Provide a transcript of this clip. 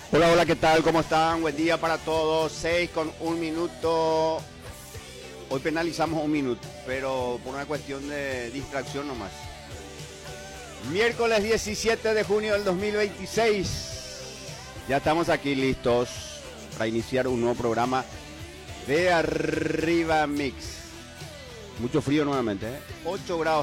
Hola, hola, ¿qué tal? ¿Cómo están? Buen día para todos. 6:01. Hoy penalizamos 1 minuto, pero por una cuestión de distracción nomás. Miércoles 17 de junio del 2026. Ya estamos aquí listos para iniciar un nuevo programa de Arriba Mix. Mucho frío nuevamente, ¿eh? 8 grados.